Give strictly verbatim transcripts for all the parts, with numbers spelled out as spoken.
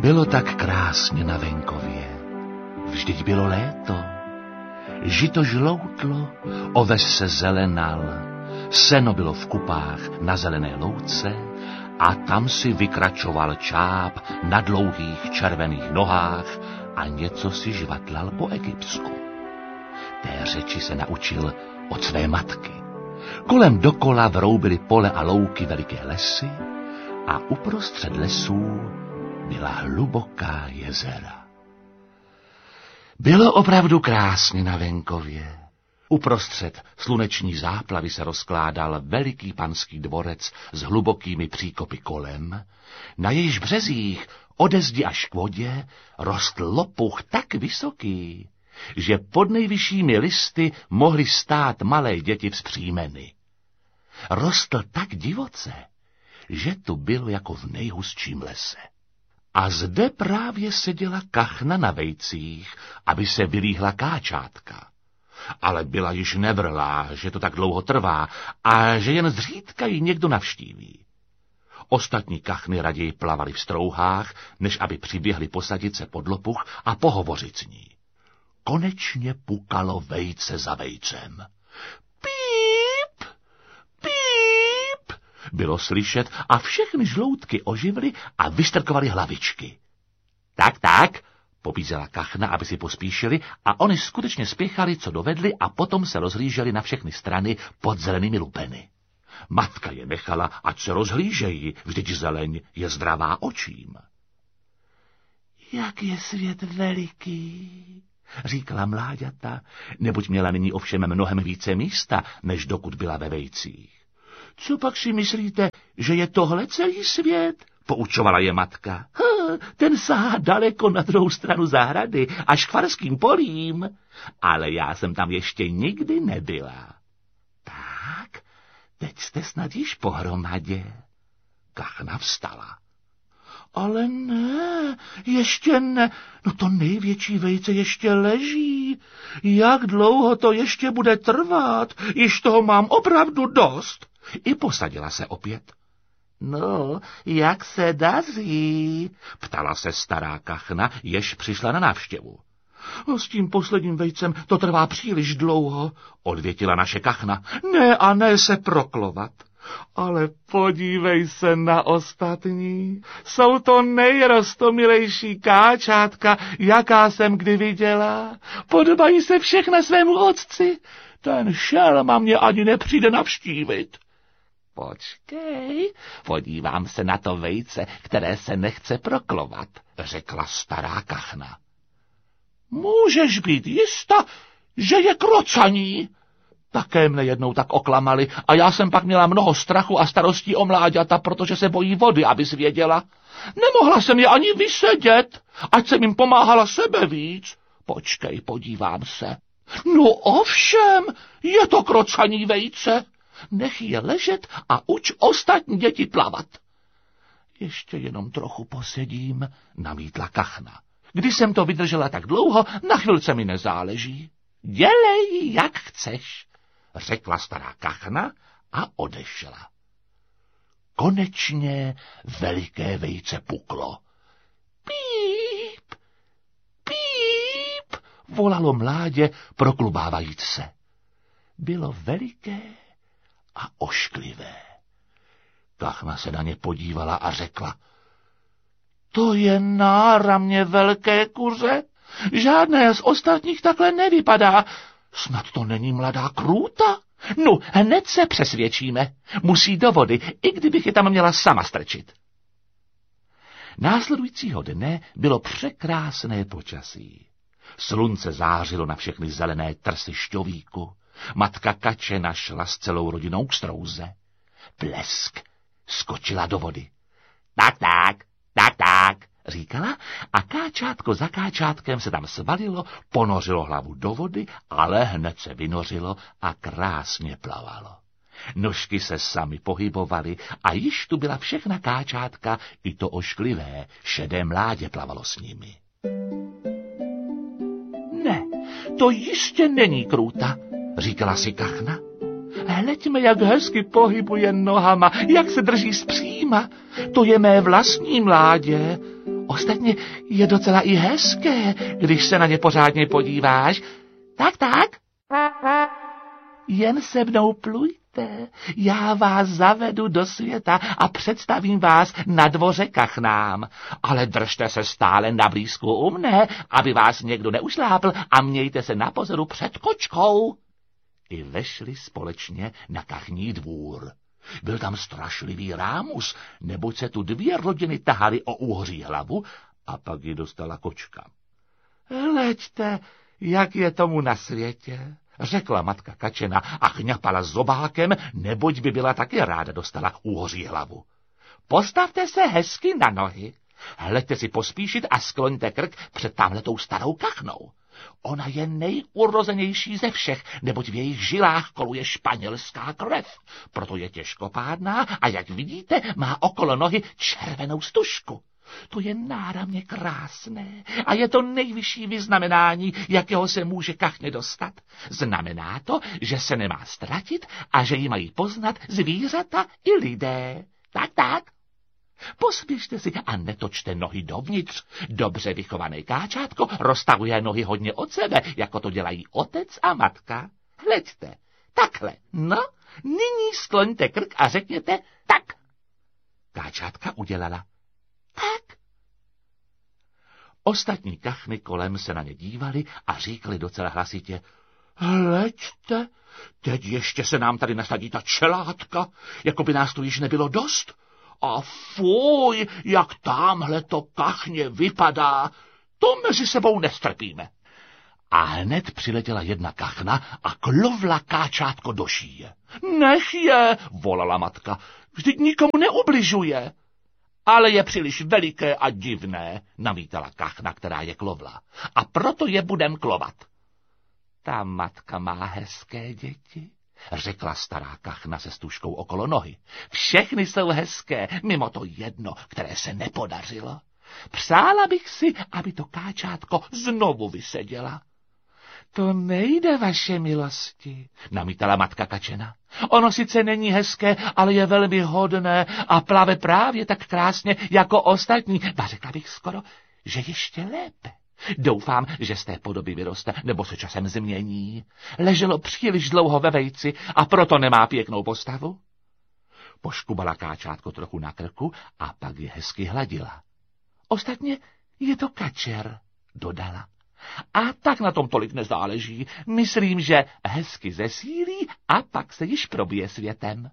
Bylo tak krásně na venkově. Vždyť bylo léto. Žito žloutlo, oves se zelenal, seno bylo v kupách na zelené louce a tam si vykračoval čáp na dlouhých červených nohách a něco si žvatlal po egyptsku. Té řeči se naučil od své matky. Kolem dokola vroubily pole a louky veliké lesy a uprostřed lesů byla hluboká jezera. Bylo opravdu krásně na venkově. Uprostřed sluneční záplavy se rozkládal veliký panský dvorec s hlubokými příkopy kolem, na jejíž březích ode zdi až k vodě rostl lopuch tak vysoký, že pod nejvyššími listy mohly stát malé děti vzpřímeny. Rostl tak divoce, že tu bylo jako v nejhustším lese. A zde právě seděla kachna na vejcích, aby se vylíhla káčátka. Ale byla již nevrlá, že to tak dlouho trvá a že jen zřídka ji někdo navštíví. Ostatní kachny raději plavaly v strouhách, než aby přiběhli posadit se pod lopuch a pohovořit s ní. Konečně pukalo vejce za vejcem. Píp, píp, bylo slyšet a všechny žloutky oživly a vystrkovaly hlavičky. Tak, tak, pobízela kachna, aby si pospíšili a oni skutečně spěchali, co dovedli a potom se rozhlíželi na všechny strany pod zelenými lupeny. Matka je nechala, ať se rozhlížejí, vždyť zeleň je zdravá očím. Jak je svět veliký, říkala mláďata, neboť měla nyní ovšem mnohem více místa, než dokud byla ve vejcích. Co pak si myslíte, že je tohle celý svět? Poučovala je matka. Ha, ten sahá daleko na druhou stranu zahrady, až k farským polím. Ale já jsem tam ještě nikdy nebyla. Tak, teď jste snad již pohromadě. Kachna vstala. Ale ne, ještě ne, no to největší vejce ještě leží. Jak dlouho to ještě bude trvat? Již toho mám opravdu dost. I posadila se opět. No, jak se daří? Ptala se stará kachna, jež přišla na návštěvu. S tím posledním vejcem to trvá příliš dlouho, odvětila naše kachna. Ne a ne se proklovat. Ale podívej se na ostatní. Jsou to nejrostomilejší káčátka, jaká jsem kdy viděla. Podobají se všechna svému otci. Ten šelma mě ani nepřijde navštívit. Počkej, podívám se na to vejce, které se nechce proklovat, řekla stará kachna. Můžeš být jista, že je krocaní. Také mne jednou tak oklamali a já jsem pak měla mnoho strachu a starostí o mláďata, protože se bojí vody, abys věděla. Nemohla jsem je ani vysedět, ať jsem jim pomáhala sebe víc. Počkej, podívám se. No ovšem, je to krocaní vejce. Nech je ležet a uč ostatní děti plavat. Ještě jenom trochu posedím, namítla kachna. Když jsem to vydržela tak dlouho, na chvilce mi nezáleží. Dělej, jak chceš, řekla stará kachna a odešla. Konečně veliké vejce puklo. Píp, píp, volalo mládě, proklubávajíc se. Bylo veliké a ošklivé. Kachna se na ně podívala a řekla, to je náramně velké kuře, žádné z ostatních takhle nevypadá, snad to není mladá krůta? No, hned se přesvědčíme, musí do vody, i kdybych je tam měla sama strčit. Následujícího dne bylo překrásné počasí. Slunce zářilo na všechny zelené trsy šťovíku. Matka kače našla s celou rodinou k strouze. Plesk, skočila do vody. Tak, tak, tak, tak, říkala a káčátko za káčátkem se tam svalilo, ponořilo hlavu do vody, ale hned se vynořilo a krásně plavalo. Nožky se sami pohybovaly a již tu byla všechna káčátka, i to ošklivé, šedé mládě plavalo s nimi. Ne, to jistě není krůta, říkala si kachna. Hleďme, jak hezky pohybuje nohama, jak se drží zpříma. To je mé vlastní mládě. Ostatně je docela i hezké, když se na ně pořádně podíváš. Tak, tak. Jen se mnou plujte, já vás zavedu do světa a představím vás na dvoře kachnám. Ale držte se stále na blízku u mne, aby vás někdo neušlápl a mějte se na pozoru před kočkou. I vešli společně na kachní dvůr. Byl tam strašlivý rámus, neboť se tu dvě rodiny tahaly o úhoří hlavu a pak ji dostala kočka. Hleďte, jak je tomu na světě, řekla matka kačena a chňapala zobákem, neboť by byla taky ráda dostala úhoří hlavu. Postavte se hezky na nohy, hleďte si pospíšit a skloňte krk před tamhletou starou kachnou. Ona je nejurozenější ze všech, neboť v jejich žilách koluje španělská krev. Proto je těžkopádná a, jak vidíte, má okolo nohy červenou stužku. To je náramně krásné a je to nejvyšší vyznamenání, jakého se může kachně dostat. Znamená to, že se nemá ztratit a že ji mají poznat zvířata i lidé. Tak, tak. Pospěšte si a netočte nohy dovnitř. Dobře vychované káčátko roztahuje nohy hodně od sebe, jako to dělají otec a matka. Hleďte, takhle, no, nyní skloňte krk a řekněte tak. Káčátka udělala tak. Ostatní kachny kolem se na ně dívali a říkali docela hlasitě, hleďte, teď ještě se nám tady nasadí ta čelátka, jako by nás tu již nebylo dost. A fuj, jak támhle to kachně vypadá, to mezi sebou nestrpíme. A hned přiletěla jedna kachna a klovla káčátko do šíje. Nech je, volala matka, vždyť nikomu neubližuje. Ale je příliš veliké a divné, namítala kachna, která je klovla. A proto je budem klovat. Ta matka má hezké děti, řekla stará kachna se stužkou okolo nohy. Všechny jsou hezké, mimo to jedno, které se nepodařilo. Přála bych si, aby to káčátko znovu vyseděla. To nejde, vaše milosti, namítala matka kačena. Ono sice není hezké, ale je velmi hodné a plave právě tak krásně jako ostatní. A řekla bych skoro, že ještě lépe. Doufám, že z té podoby vyroste, nebo se časem změní. Leželo příliš dlouho ve vejci a proto nemá pěknou postavu. Poškubala káčátko trochu na krku a pak je hezky hladila. Ostatně je to kačer, dodala. A tak na tom tolik nezáleží. Myslím, že hezky zesílí a pak se již probije světem.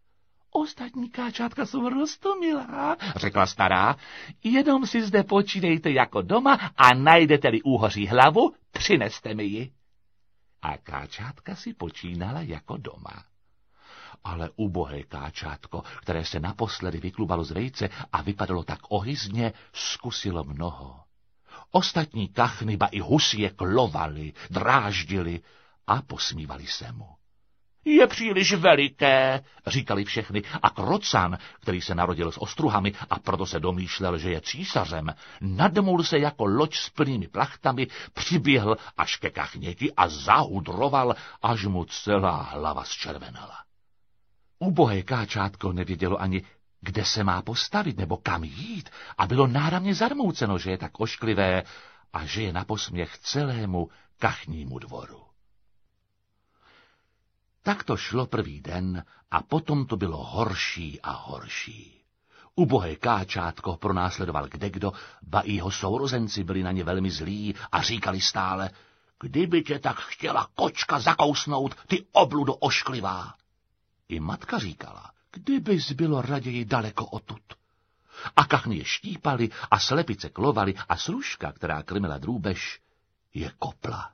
Ostatní káčátka jsou roztomilá, řekla stará. Jenom si zde počínejte jako doma a najdete-li úhoří hlavu, přineste mi ji. A káčátka si počínala jako doma. Ale ubohé káčátko, které se naposledy vyklubalo z vejce a vypadalo tak ohyzně, zkusilo mnoho. Ostatní kachny ba i husy je klovali, dráždili a posmívali se mu. Je příliš veliké, říkali všechny, a Krocan, který se narodil s ostruhami a proto se domýšlel, že je císařem, nadmul se jako loď s plnými plachtami, přiběhl až ke kachněti a zahudroval, až mu celá hlava zčervenala. Ubohé káčátko nevědělo ani, kde se má postavit nebo kam jít, a bylo náramně zarmouceno, že je tak ošklivé a že je na posměch celému kachnímu dvoru. Tak to šlo prvý den a potom to bylo horší a horší. Ubohé káčátko pronásledoval kdekdo, ba i jeho sourozenci byli na ně velmi zlí a říkali stále, kdyby tě tak chtěla kočka zakousnout, ty obludo ošklivá. I matka říkala, kdybys bylo raději daleko odtud. A kachny je štípali a slepice klovali a služka, která krmila drůbež, je kopla.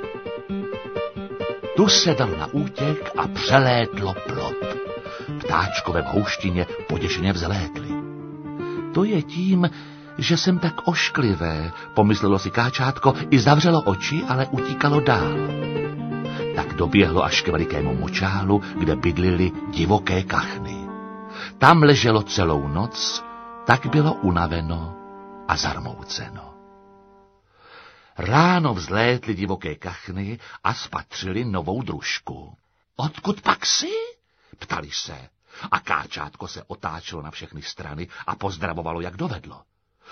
Tu se dal na útěk a přelétlo plot. Ptáčkové v houštině poděšeně vzlétly. To je tím, že jsem tak ošklivé, pomyslelo si káčátko, i zavřelo oči, ale utíkalo dál. Tak doběhlo až k velikému močálu, kde bydlily divoké kachny. Tam leželo celou noc, tak bylo unaveno a zarmouceno. Ráno vzlétly divoké kachny a spatřili novou družku. Odkud pak jsi? Ptali se. A káčátko se otáčelo na všechny strany a pozdravovalo, jak dovedlo.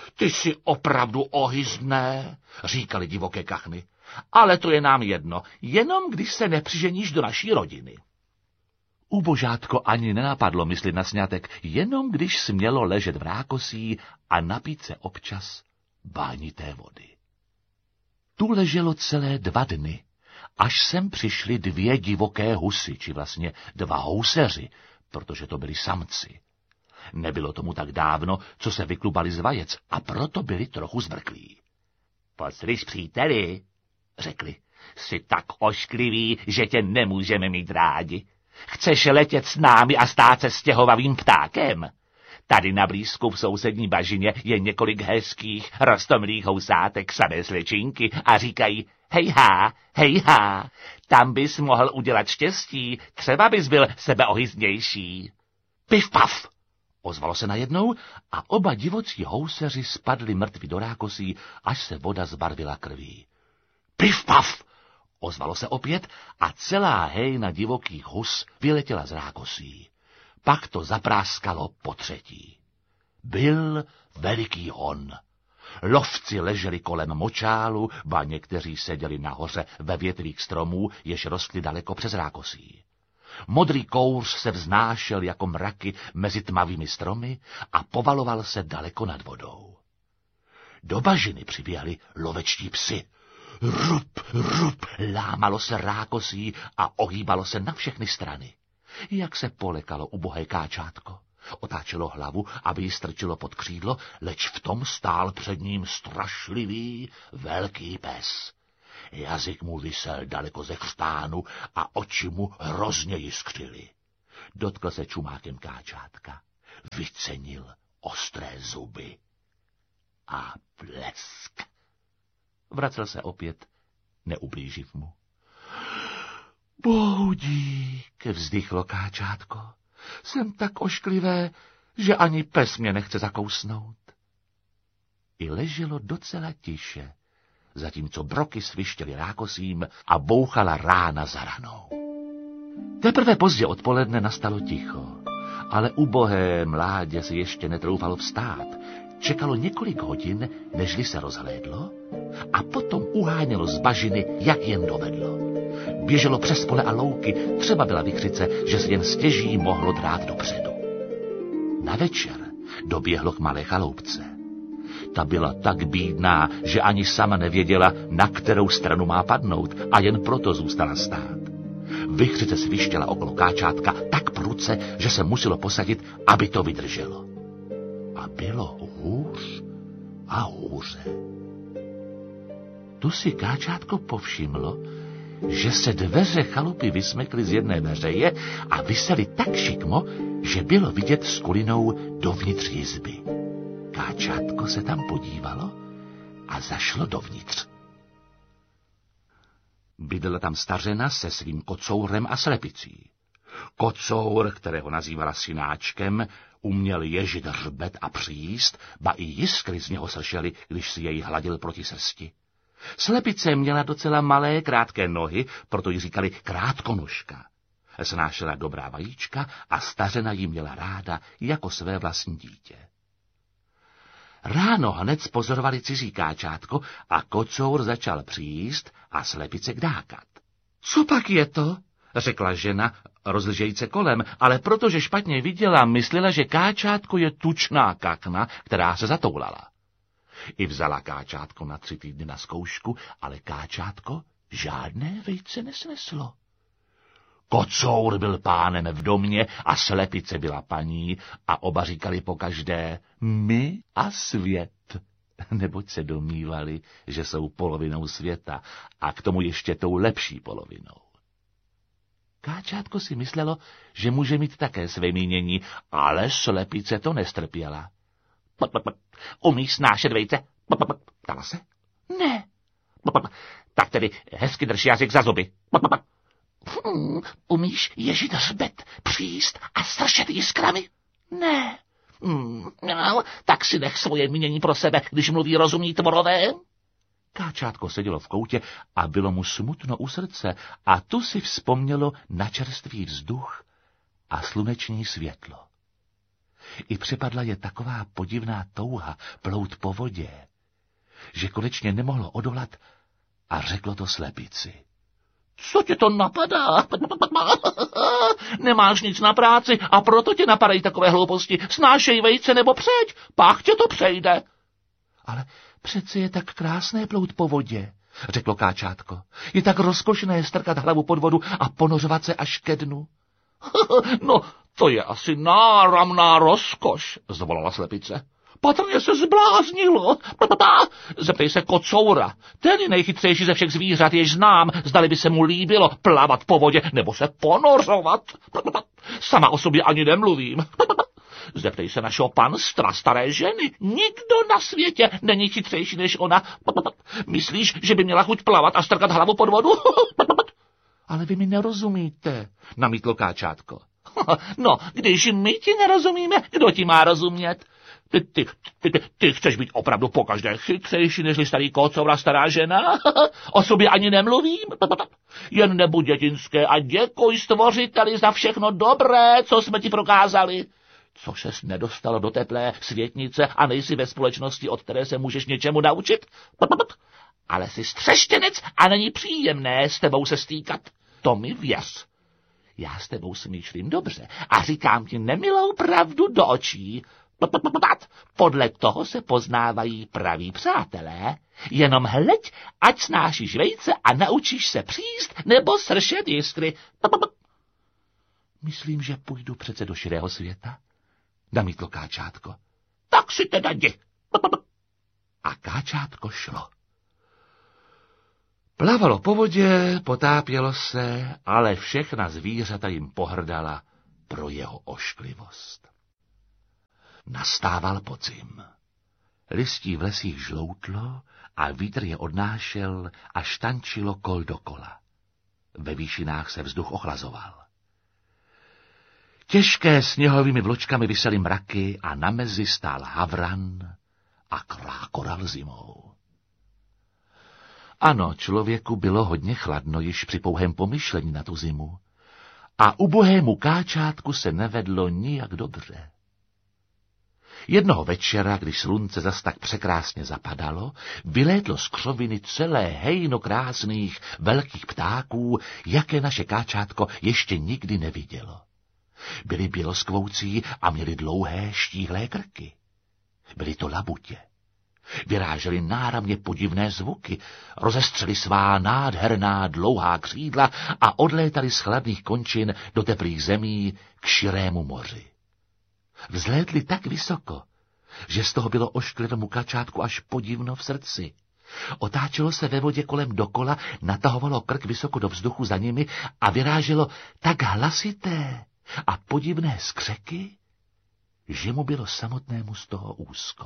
Ty jsi opravdu ohyzné, říkali divoké kachny. Ale to je nám jedno, jenom když se nepřiženíš do naší rodiny. Ubožátko ani nenapadlo myslit na sňatek, jenom když smělo ležet v rákosí a napít se občas bánité vody. Tu leželo celé dva dny, až sem přišli dvě divoké husy, či vlastně dva houseři, protože to byli samci. Nebylo tomu tak dávno, co se vyklubali z vajec, a proto byli trochu zbrklí. Poslyš, příteli, řekli, jsi tak ošklivý, že tě nemůžeme mít rádi. Chceš letět s námi a stát se stěhovavým ptákem? Tady na blízku v sousední bažině je několik hezkých, roztomilých housátek samé slečinky a říkají, hejhá, hejhá, tam bys mohl udělat štěstí, třeba bys byl sebeohyznější. Piv paf, ozvalo se najednou a oba divocí houseři spadli mrtví do rákosí, až se voda zbarvila krví. Piv paf, ozvalo se opět a celá hejna divokých hus vyletěla z rákosí. Pak to zapráskalo po třetí. Byl veliký hon. Lovci leželi kolem močálu, ba někteří seděli nahoře ve větvích stromů, jež rostly daleko přes rákosí. Modrý kouř se vznášel jako mraky mezi tmavými stromy a povaloval se daleko nad vodou. Do bažiny přiběhli lovečtí psi. Rup, rup, lámalo se rákosí a ohýbalo se na všechny strany. Jak se polekalo ubohé káčátko. Otáčelo hlavu, aby ji strčilo pod křídlo, leč v tom stál před ním strašlivý velký pes. Jazyk mu visel daleko ze chřtánu a oči mu hrozně jiskřily. Dotkl se čumákem káčátka, vycenil ostré zuby a blesk. Vracel se opět, neublíživ mu. Bohu dík, vzdychlo káčátko. Jsem tak ošklivé, že ani pes mě nechce zakousnout. I leželo docela tiše, zatímco broky svištěly rákosím a bouchala rána za ranou. Teprve pozdě odpoledne nastalo ticho, ale ubohé mládě se ještě netroufalo vstát. Čekalo několik hodin, nežli se rozhlédlo, a potom uhánělo z bažiny, jak jen dovedlo. Běželo přes pole a louky, třeba byla vykřice, že se jen stěží mohlo drát dopředu. Na večer doběhlo k malé chaloupce. Ta byla tak bídná, že ani sama nevěděla, na kterou stranu má padnout, a jen proto zůstala stát. Vichřice svištěla okolo káčátka tak prudce, že se muselo posadit, aby to vydrželo. A bylo hůř a hůře. Tu si káčátko povšimlo, že se dveře chalupy vysmekly z jedné veřeje a visely tak šikmo, že bylo vidět s kulinou dovnitř jizby. Káčátko se tam podívalo a zašlo dovnitř. Bydlela tam stařena se svým kocourem a slepicí. Kocour, kterého nazývala synáčkem, uměl ježit hřbet a přijíst, ba i jiskry z něho sršely, když si jej hladil proti srsti. Slepice měla docela malé, krátké nohy, proto ji říkali krátkonožka. Snášela dobrá vajíčka a stařena ji měla ráda jako své vlastní dítě. Ráno hned pozorovali cizí káčátko a kocour začal přijíst a slepice kdákat. Co pak je to? Řekla žena, rozlížejíce kolem, ale protože špatně viděla, myslela, že káčátko je tučná kakna, která se zatoulala. I vzala káčátko na tři týdny na zkoušku, ale káčátko žádné vejce nesneslo. Kocour byl pánem v domě a slepice byla paní a oba říkali pokaždé my a svět, neboť se domnívali, že jsou polovinou světa a k tomu ještě tou lepší polovinou. Káčátko si myslelo, že může mít také své mínění, ale slepice to nestrpěla. Umíš snášet vejce? Ptala se. Ne. Tak tedy hezky drž jazyk za zuby. Hmm, umíš ježit hřbet, přijíst a stršet jiskrami? Ne. Hmm, no, tak si nech svoje mínění pro sebe, když mluví rozumní tvorové. Káčátko sedělo v koutě a bylo mu smutno u srdce a tu si vzpomnělo na čerstvý vzduch a sluneční světlo. I přepadla je taková podivná touha plout po vodě, že konečně nemohlo odolat a řeklo to slepici. Co tě to napadá? Nemáš nic na práci a proto tě napadají takové hlouposti. Snášej vejce nebo přejď, pak tě to přejde. Ale přeci je tak krásné plout po vodě, řeklo káčátko. Je tak rozkošné strkat hlavu pod vodu a ponořovat se až ke dnu. No, to je asi náramná rozkoš, zvolala slepice. Patrně se zbláznilo. Zeptej se kocoura. Ten je nejchytřejší ze všech zvířat, jež znám. Zdali by se mu líbilo plavat po vodě nebo se ponořovat. Sama o sobě ani nemluvím. Zeptej se našeho panstra, staré ženy. Nikdo na světě není chytřejší než ona. Myslíš, že by měla chuť plavat a strkat hlavu pod vodu? Ale vy mi nerozumíte, namítlo káčátko. No, když my ti nerozumíme, kdo ti má rozumět? Ty, ty, ty, ty, ty chceš být opravdu pokaždé chytřejší, nežli starý kocoura, stará žena? O sobě ani nemluvím? Jen nebuď dětinské a děkuj stvořiteli za všechno dobré, co jsme ti prokázali. Co ses nedostalo do teplé světnice a nejsi ve společnosti, od které se můžeš něčemu naučit? Ale jsi střeštěnec a není příjemné s tebou se stýkat. To mi věř. Já s tebou smýšlím dobře a říkám ti nemilou pravdu do očí. Podle toho se poznávají praví přátelé. Jenom hleď, ať snášíš vejce a naučíš se příst nebo sršet jiskry. Myslím, že půjdu přece do širého světa, namítlo káčátko. Tak si teda jdi. A káčátko šlo. Plavalo po vodě, potápělo se, ale všechna zvířata jim pohrdala pro jeho ošklivost. Nastával podzim. Listí v lesích žloutlo a vítr je odnášel až tančilo kol dokola. Ve výšinách se vzduch ochlazoval. Těžké sněhovými vločkami visely mraky a na mezi stál havran a krákoral zimou. Ano, člověku bylo hodně chladno již při pouhém pomyšlení na tu zimu a ubohému káčátku se nevedlo nijak dobře. Jednoho večera, když slunce zas tak překrásně zapadalo, vylétlo z křoviny celé hejno krásných velkých ptáků, jaké naše káčátko ještě nikdy nevidělo. Byli běloskvoucí a měli dlouhé štíhlé krky. Byly to labutě. Vyrážely náramně podivné zvuky, rozestřeli svá nádherná dlouhá křídla a odlétali z chladných končin do teplých zemí k širému moři. Vzlétli tak vysoko, že z toho bylo ošklivému kačátku až podivno v srdci. Otáčelo se ve vodě kolem dokola, natahovalo krk vysoko do vzduchu za nimi a vyráželo tak hlasité a podivné skřeky, že mu bylo samotnému z toho úzko.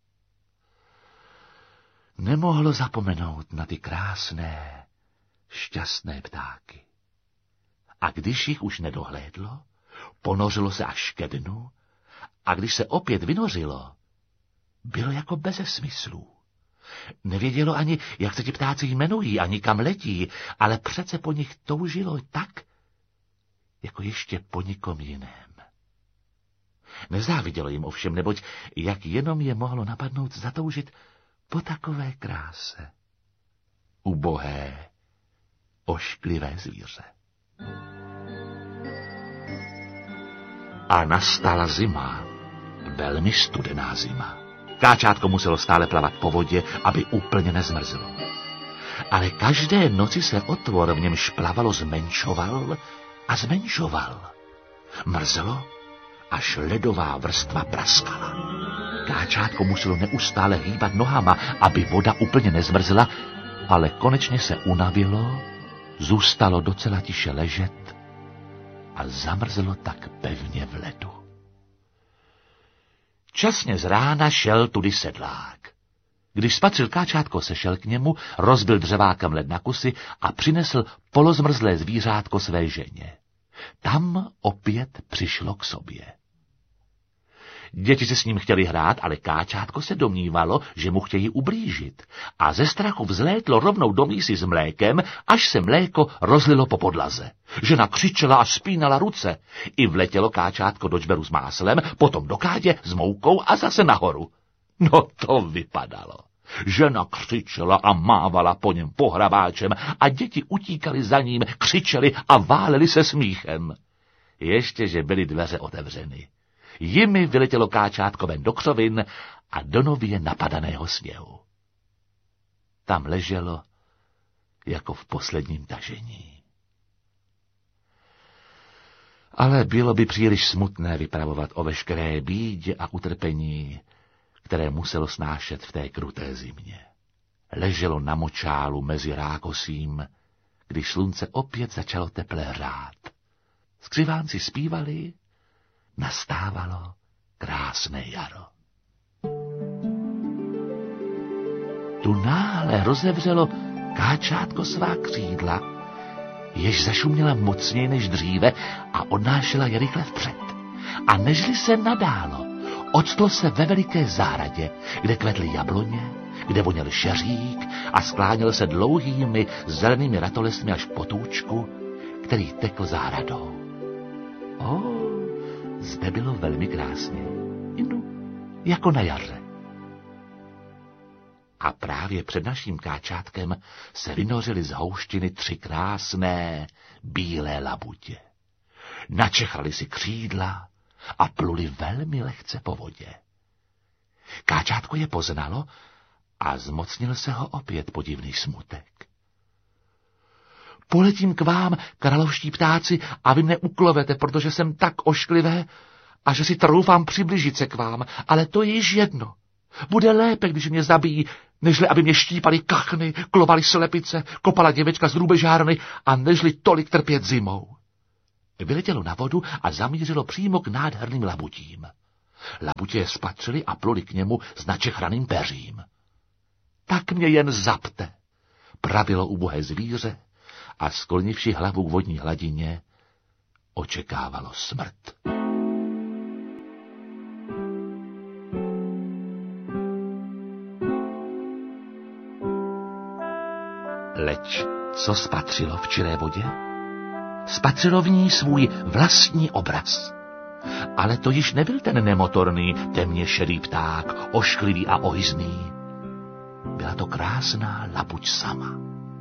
Nemohlo zapomenout na ty krásné, šťastné ptáky. A když jich už nedohlédlo, ponořilo se až ke dnu, a když se opět vynořilo, bylo jako beze smyslů. Nevědělo ani, jak se ti ptáci jmenují, ani kam letí, ale přece po nich toužilo tak, jako ještě po nikom jiném. Nezávidělo jim ovšem, neboť jak jenom je mohlo napadnout zatoužit po takové kráse. Ubohé, ošklivé zvíře. A nastala zima, velmi studená zima. Káčátko muselo stále plavat po vodě, aby úplně nezmrzlo. Ale každé noci se otvor, v němž plavalo, zmenšoval a zmenšoval. Mrzlo, až ledová vrstva praskala. Káčátko muselo neustále hýbat nohama, aby voda úplně nezmrzla, ale konečně se unavilo, zůstalo docela tiše ležet a zamrzlo tak pevně v ledu. Časně z rána šel tudy sedlák. Když spatřil káčátko, sešel k němu, rozbil dřevákem led na kusy a přinesl polozmrzlé zvířátko své ženě. Tam opět přišlo k sobě. Děti se s ním chtěli hrát, ale káčátko se domnívalo, že mu chtějí ublížit. A ze strachu vzlétlo rovnou do mísy s mlékem, až se mléko rozlilo po podlaze. Žena křičela a spínala ruce. I vletělo káčátko do čberu s máslem, potom do kádě s moukou a zase nahoru. No to vypadalo. Žena křičela a mávala po něm pohrabáčem a děti utíkali za ním, křičeli a váleli se smíchem. Ještě, že byly dveře otevřeny. Jimi vyletělo káčátko ven do křovin a do nově napadaného sněhu. Tam leželo jako v posledním tažení. Ale bylo by příliš smutné vypravovat o veškeré bídě a utrpení, které muselo snášet v té kruté zimě. Leželo na močálu mezi rákosím, když slunce opět začalo teple hřát. Skřivánci zpívali, nastávalo krásné jaro. Tu náhle rozevřelo káčátko svá křídla, jež zašuměla mocněji než dříve a odnášela je rychle vpřed. A nežli se nadálo, octlo se ve veliké zahradě, kde kvetly jabloně, kde voněl šeřík a skláněl se dlouhými zelenými ratolestmi až k potůčku, který tekl zahradou. O, zde bylo velmi krásně, inu, jako na jaře. A právě před naším káčátkem se vynořily z houštiny tři krásné bílé labutě. Načechrali si křídla a pluli velmi lehce po vodě. Káčátko je poznalo a zmocnil se ho opět podivný smutek. Poletím k vám, královští ptáci, a vy mne uklovete, protože jsem tak ošklivé a že si troufám přiblížit se k vám, ale to je již jedno. Bude lépe, když mě zabijí, nežli aby mě štípali kachny, klovali slepice, kopala děvečka z drůbežárny a nežli tolik trpět zimou. Vyletělo na vodu a zamířilo přímo k nádherným labutím. Labutě je spatřili a pluli k němu s načechraným peřím. Tak mě jen zapte, pravilo ubohé zvíře a sklonivši hlavu k vodní hladině očekávalo smrt. Leč co spatřilo v čiré vodě? Spatřilo v ní svůj vlastní obraz. Ale to již nebyl ten nemotorný, temně šedý pták, ošklivý a ohyzný. Byla to krásná labuť sama.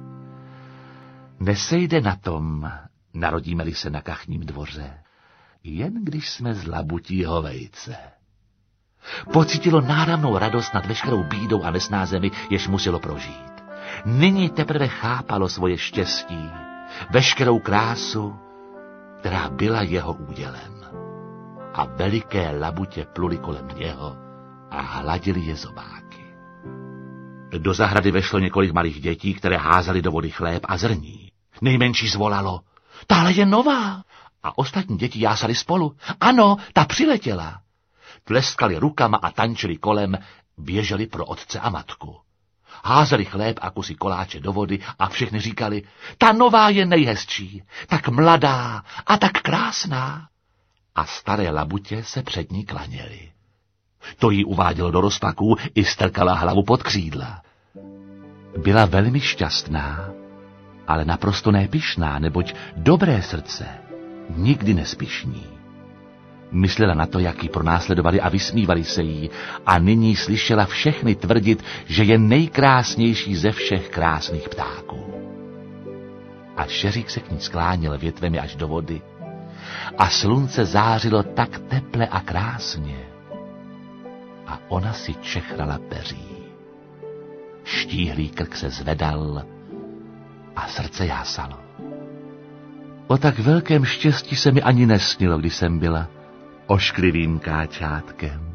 Nesejde na tom, narodíme-li se na kachním dvoře, jen když jsme z labutího vejce. Pocítilo náramnou radost nad veškerou bídou a nesnázemi, jež muselo prožít. Nyní teprve chápalo svoje štěstí, veškerou krásu, která byla jeho údělem. A veliké labutě pluli kolem něho a hladili je zobáky. Do zahrady vešlo několik malých dětí, které házely do vody chléb a zrní. Nejmenší zvolalo, tahle je nová. A ostatní děti jásali spolu. Ano, ta přiletěla. Tleskali rukama a tančili kolem, běželi pro otce a matku. Házeli chléb a kusy koláče do vody a všechny říkali, ta nová je nejhezčí, tak mladá a tak krásná. A staré labutě se před ní klaněly. To jí uvádělo do rozpaků i strkala hlavu pod křídla. Byla velmi šťastná, ale naprosto nepyšná, neboť dobré srdce nikdy nespišní. Myslela na to, jak ji pronásledovali a vysmívali se jí, a nyní slyšela všechny tvrdit, že je nejkrásnější ze všech krásných ptáků. A šeřík se k ní skláněl větvemi až do vody a slunce zářilo tak teple a krásně. A ona si čechrala peří. Štíhlý krk se zvedal a srdce jásalo. O tak velkém štěstí se mi ani nesnilo, když jsem byla ošklivým káčátkem.